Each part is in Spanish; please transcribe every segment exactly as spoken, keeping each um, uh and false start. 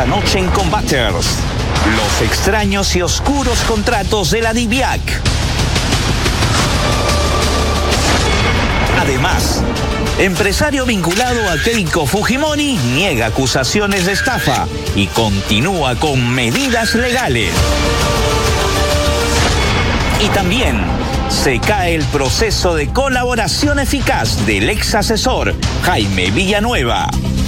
Esta noche en Combaters, los extraños y oscuros contratos de la DIVIAC. Además, empresario vinculado a Keiko Fujimori niega acusaciones de estafa y continúa con medidas legales. Y también se cae el proceso de colaboración eficaz del ex asesor Jaime Villanueva.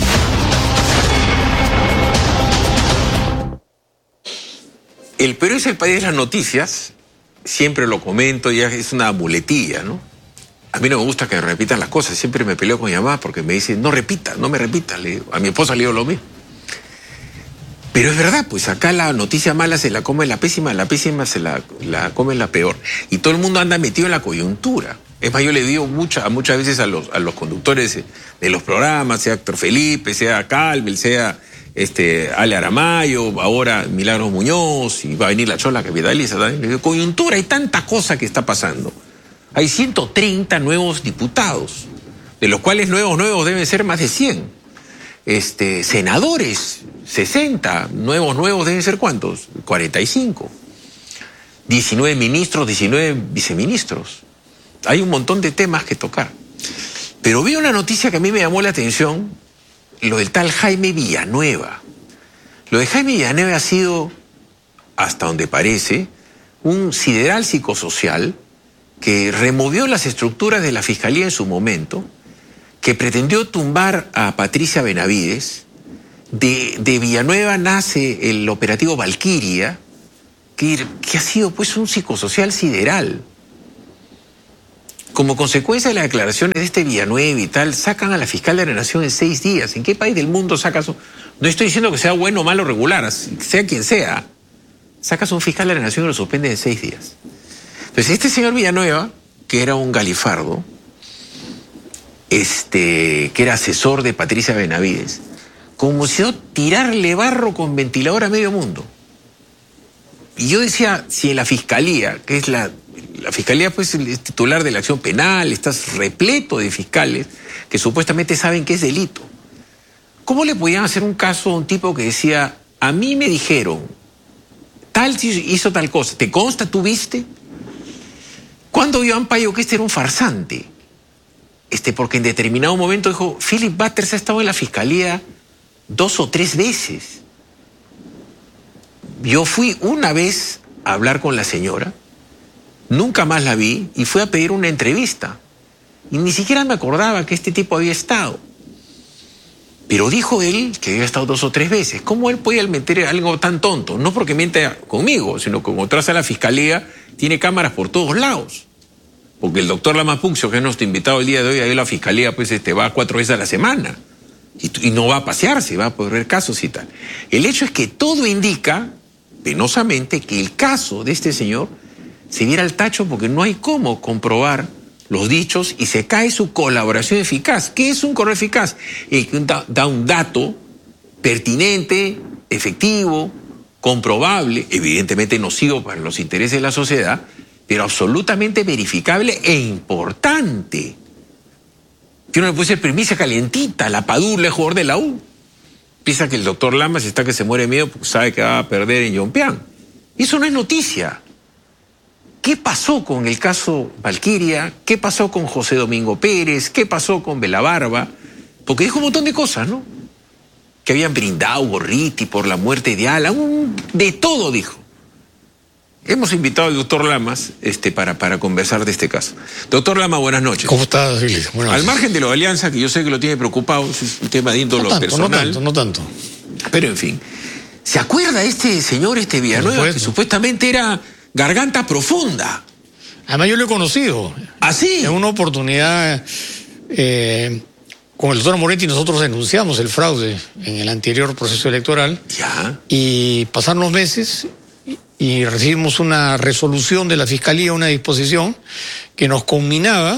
El Perú es el país de las noticias, siempre lo comento, ya es una muletilla, ¿no? A mí no me gusta que me repitan las cosas, siempre me peleo con mi mamá porque me dice, no repita, no me repita, le digo. A mi esposa le digo lo mismo. Pero es verdad, pues acá la noticia mala se la come la pésima, la pésima se la, la come la peor. Y todo el mundo anda metido en la coyuntura. Es más, yo le digo mucha, muchas veces a los, a los conductores de los programas, sea Héctor Felipe, sea Calvel, sea este, Ale Aramayo, ahora Milagros Muñoz, y va a venir la Chola Capitaliza también. Le digo, coyuntura, hay tanta cosa que está pasando. Hay ciento treinta nuevos diputados, de los cuales nuevos, nuevos deben ser más de cien. Este, senadores, sesenta, nuevos, nuevos deben ser ¿cuántos? cuarenta y cinco. diecinueve ministros, diecinueve viceministros. Hay un montón de temas que tocar. Pero vi una noticia que a mí me llamó la atención, lo del tal Jaime Villanueva. Lo de Jaime Villanueva ha sido, hasta donde parece, un sideral psicosocial que removió las estructuras de la Fiscalía en su momento, que pretendió tumbar a Patricia Benavides. De, de Villanueva nace el operativo Valquiria, que, que ha sido pues un psicosocial sideral. Como consecuencia de las declaraciones de este Villanueva y tal, sacan a la fiscal de la Nación en seis días. ¿En qué país del mundo sacas? No estoy diciendo que sea bueno, malo, regular, sea quien sea. Sacas a un fiscal de la Nación y lo suspende en seis días. Entonces este señor Villanueva, que era un galifardo, este, que era asesor de Patricia Benavides, comenzó tirarle barro con ventilador a medio mundo. Y yo decía, si en la Fiscalía, que es la, la Fiscalía pues es titular de la acción penal, estás repleto de fiscales que supuestamente saben que es delito, ¿cómo le podían hacer un caso a un tipo que decía, a mí me dijeron, tal hizo tal cosa, ¿te consta, tú viste? ¿Cuándo vio Ampayo que este era un farsante? Este, porque en determinado momento dijo, Philip Butters ha estado en la Fiscalía dos o tres veces. Yo fui una vez a hablar con la señora, nunca más la vi, y fui a pedir una entrevista. Y ni siquiera me acordaba que este tipo había estado. Pero dijo él que había estado dos o tres veces. ¿Cómo él podía meter algo tan tonto? No porque miente conmigo, sino que como tras a la Fiscalía, tiene cámaras por todos lados. Porque el doctor Lama Puncio, que es nuestro invitado el día de hoy, ahí a la Fiscalía, pues este, va cuatro veces a la semana. Y, y no va a pasearse, va a poder ver casos y tal. El hecho es que todo indica, penosamente, que el caso de este señor se viera al tacho porque no hay cómo comprobar los dichos y se cae su colaboración eficaz. ¿Qué es un correo eficaz? El que da, da un dato pertinente, efectivo, comprobable, evidentemente nocivo para los intereses de la sociedad, pero absolutamente verificable e importante. Que uno le puede decir premisa calientita, la Padula es jugador de la U. Piensa que el doctor Lamas está que se muere de miedo porque sabe que va a perder en Yompián. Eso no es noticia. ¿Qué pasó con el caso Valquiria? ¿Qué pasó con José Domingo Pérez? ¿Qué pasó con Belabarba? Porque dijo un montón de cosas, ¿no? Que habían brindado Borriti por la muerte de Alan, de todo dijo. Hemos invitado al doctor Lamas este, para, para conversar de este caso. Doctor Lama, buenas noches. ¿Cómo estás, Gil? Al margen de lo de Alianza, que yo sé que lo tiene preocupado, es un tema de índole no tanto, personal. No tanto, no tanto. Pero en fin, ¿se acuerda este señor, este Villanueva, que supuestamente era garganta profunda? Además yo lo he conocido. ¿Ah, sí? En una oportunidad, eh, con el doctor Moretti nosotros denunciamos el fraude en el anterior proceso electoral. Ya. Y pasaron los meses y recibimos una resolución de la Fiscalía, una disposición que nos conminaba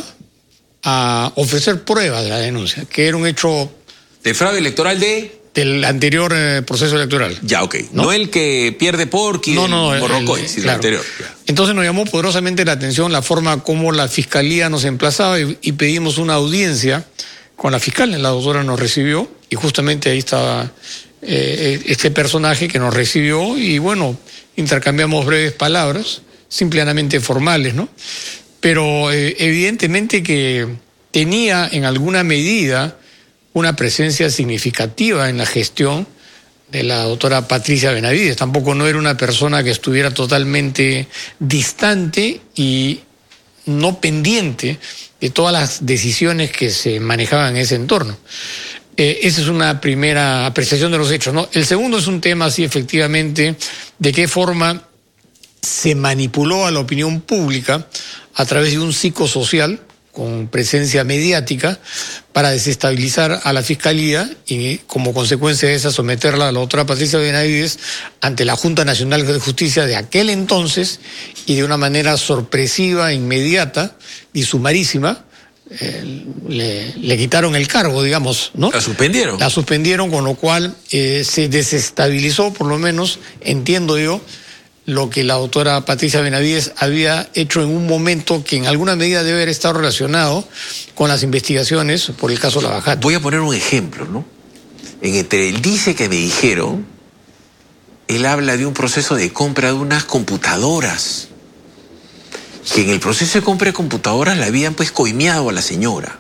a ofrecer pruebas de la denuncia, que era un hecho... ¿De fraude electoral de...? Del anterior eh, proceso electoral. Ya, ok. No, ¿No el que pierde Porqui, no, no, el Morrocoy, el, sino claro. el anterior. Ya. Entonces nos llamó poderosamente la atención la forma como la Fiscalía nos emplazaba y, y pedimos una audiencia con la fiscal. La doctora nos recibió y justamente ahí estaba eh, este personaje que nos recibió y bueno, intercambiamos breves palabras, simplemente formales, ¿no? Pero eh, evidentemente que tenía en alguna medida una presencia significativa en la gestión de la doctora Patricia Benavides. Tampoco no era una persona que estuviera totalmente distante y no pendiente de todas las decisiones que se manejaban en ese entorno. Eh, esa es una primera apreciación de los hechos, ¿no? El segundo es un tema, sí, efectivamente, de qué forma se manipuló a la opinión pública a través de un psicosocial con presencia mediática para desestabilizar a la Fiscalía y como consecuencia de esa someterla a la doctora Patricia Benavides ante la Junta Nacional de Justicia de aquel entonces y de una manera sorpresiva, inmediata y sumarísima, eh, le, le quitaron el cargo, digamos, ¿no? La suspendieron. La suspendieron, con lo cual eh, se desestabilizó, por lo menos, entiendo yo, lo que la doctora Patricia Benavides había hecho en un momento que en alguna medida debe haber estado relacionado con las investigaciones por el caso Lavajato. Voy a poner un ejemplo, ¿no? En entre él dice que me dijeron, él habla de un proceso de compra de unas computadoras, que en el proceso de compra de computadoras le habían pues coimeado a la señora.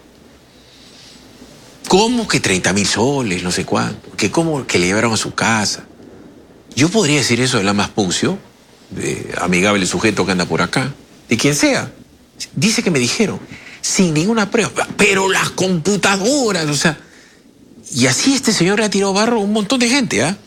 ¿Cómo que treinta mil soles, no sé cuánto? Que cómo que le llevaron a su casa. Yo podría decir eso de Lamas Puncio, de amigable sujeto que anda por acá, de quien sea. Dice que me dijeron, sin ninguna prueba, pero las computadoras, o sea, y así este señor le ha tirado barro a un montón de gente, ¿ah? ¿eh?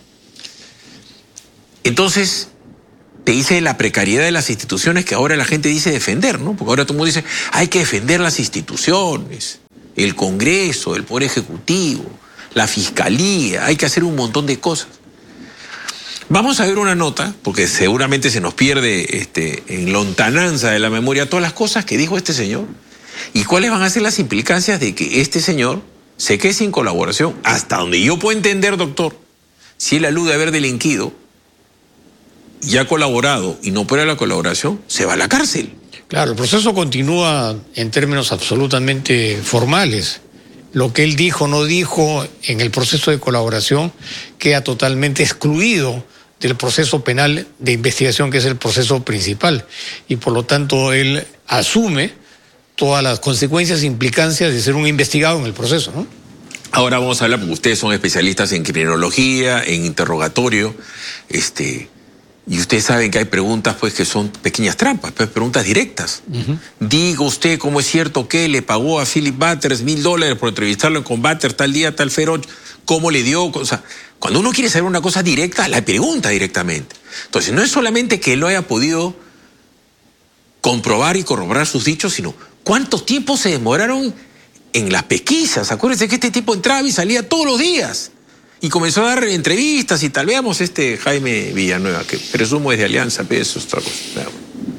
Entonces, te dice la precariedad de las instituciones que ahora la gente dice defender, ¿no? Porque ahora todo el mundo dice, hay que defender las instituciones, el Congreso, el Poder Ejecutivo, la Fiscalía, hay que hacer un montón de cosas. Vamos a ver una nota, porque seguramente se nos pierde este, en lontananza de la memoria todas las cosas que dijo este señor y cuáles van a ser las implicancias de que este señor se quede sin colaboración. Hasta donde yo puedo entender, doctor, si él alude a haber delinquido y ha colaborado y no prueba la colaboración, se va a la cárcel. Claro, el proceso continúa en términos absolutamente formales. Lo que él dijo o no dijo en el proceso de colaboración queda totalmente excluido del proceso penal de investigación, que es el proceso principal. Y por lo tanto, él asume todas las consecuencias e implicancias de ser un investigado en el proceso, ¿no? Ahora vamos a hablar, porque ustedes son especialistas en criminología, en interrogatorio, este, y ustedes saben que hay preguntas pues que son pequeñas trampas, pues, preguntas directas. Uh-huh. Diga usted cómo es cierto que le pagó a Philip Butters mil dólares por entrevistarlo en Combater tal día, tal feroz, cómo le dio, o sea, cuando uno quiere saber una cosa directa, la pregunta directamente. Entonces, no es solamente que él lo haya podido comprobar y corroborar sus dichos, sino cuánto tiempo se demoraron en las pesquisas. Acuérdense que este tipo entraba y salía todos los días y comenzó a dar entrevistas y tal. Veamos este Jaime Villanueva, que presumo es de Alianza, pero eso es otra cosa. Veamos.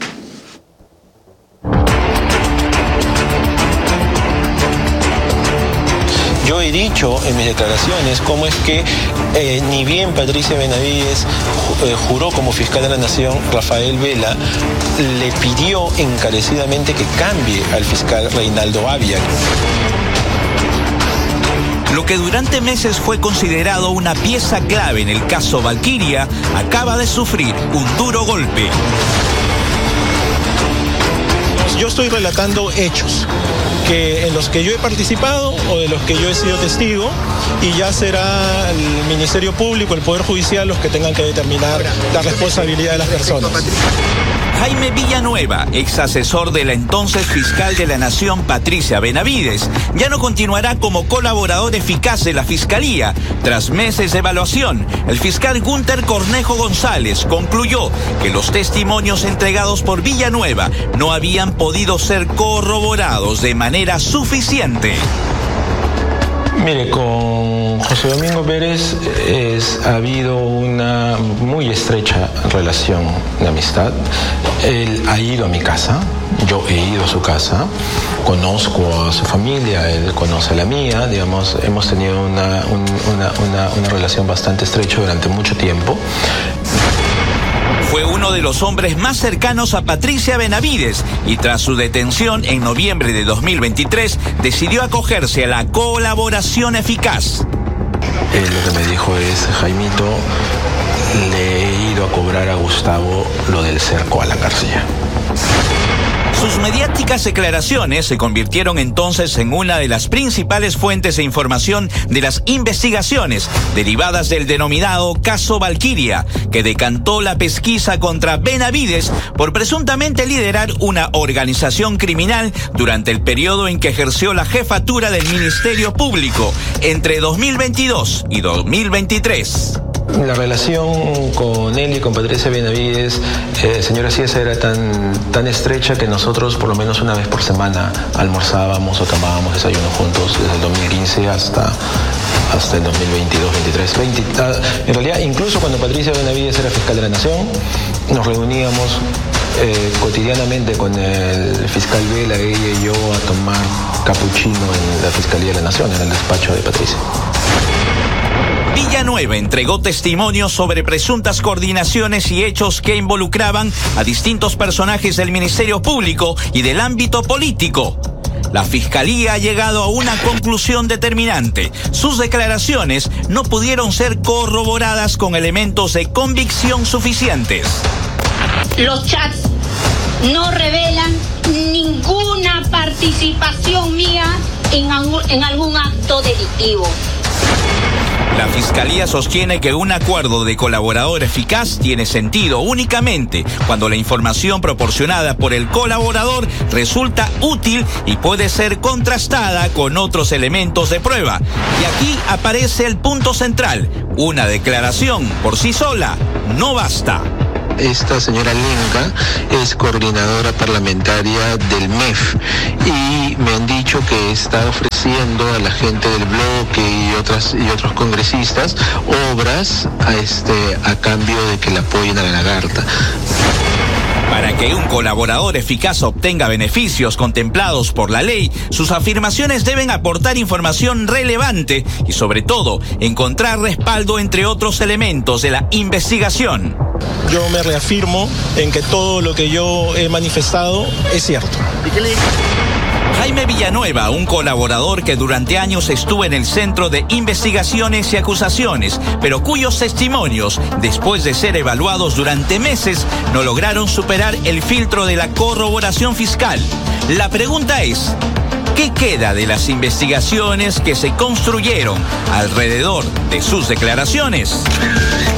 Yo he dicho en mis declaraciones cómo es que eh, ni bien Patricia Benavides eh, juró como fiscal de la Nación, Rafael Vela le pidió encarecidamente que cambie al fiscal Reinaldo Avia. Lo que durante meses fue considerado una pieza clave en el caso Valquiria acaba de sufrir un duro golpe. Yo estoy relatando hechos que en los que yo he participado o de los que yo he sido testigo, y ya será el Ministerio Público, el Poder Judicial, los que tengan que determinar la responsabilidad de las personas. Jaime Villanueva, ex asesor de la entonces fiscal de la Nación Patricia Benavides, ya no continuará como colaborador eficaz de la Fiscalía. Tras meses de evaluación, el fiscal Gunter Cornejo González concluyó que los testimonios entregados por Villanueva no habían podido ser corroborados de manera suficiente. Mire, con José Domingo Pérez es, ha habido una muy estrecha relación de amistad. Él ha ido a mi casa, yo he ido a su casa, conozco a su familia, él conoce a la mía, digamos, hemos tenido una, un, una, una, una relación bastante estrecha durante mucho tiempo. Fue uno de los hombres más cercanos a Patricia Benavides y tras su detención en noviembre de dos mil veintitrés decidió acogerse a la colaboración eficaz. Él lo que me dijo es, Jaimito, le he ido a cobrar a Gustavo lo del cerco a la García. Sus mediáticas declaraciones se convirtieron entonces en una de las principales fuentes de información de las investigaciones derivadas del denominado caso Valquiria, que decantó la pesquisa contra Benavides por presuntamente liderar una organización criminal durante el periodo en que ejerció la jefatura del Ministerio Público entre dos mil veintidós y dos mil veintitrés. La relación con él y con Patricia Benavides, eh, señora Ciesa, era tan, tan estrecha que nosotros por lo menos una vez por semana almorzábamos o tomábamos desayuno juntos desde el dos mil quince hasta, hasta el dos mil veintidós, veintitrés, veinte. En realidad, incluso cuando Patricia Benavides era fiscal de la Nación, nos reuníamos eh, cotidianamente con el fiscal Vela, ella y yo, a tomar capuchino en la Fiscalía de la Nación, en el despacho de Patricia. Villanueva entregó testimonios sobre presuntas coordinaciones y hechos que involucraban a distintos personajes del Ministerio Público y del ámbito político. La Fiscalía ha llegado a una conclusión determinante. Sus declaraciones no pudieron ser corroboradas con elementos de convicción suficientes. Los chats no revelan ninguna participación mía en, en algún acto delictivo. La Fiscalía sostiene que un acuerdo de colaborador eficaz tiene sentido únicamente cuando la información proporcionada por el colaborador resulta útil y puede ser contrastada con otros elementos de prueba. Y aquí aparece el punto central. Una declaración por sí sola no basta. Esta señora Lenca es coordinadora parlamentaria del M E F y me han dicho que está ofreciendo a la gente del bloque y otras y otros congresistas obras a este a cambio de que le apoyen a la lagarta. Para que un colaborador eficaz obtenga beneficios contemplados por la ley, sus afirmaciones deben aportar información relevante y, sobre todo, encontrar respaldo entre otros elementos de la investigación. Yo me reafirmo en que todo lo que yo he manifestado es cierto. Jaime Villanueva, un colaborador que durante años estuvo en el Centro de Investigaciones y Acusaciones, pero cuyos testimonios, después de ser evaluados durante meses, no lograron superar el filtro de la corroboración fiscal. La pregunta es, ¿qué queda de las investigaciones que se construyeron alrededor de sus declaraciones?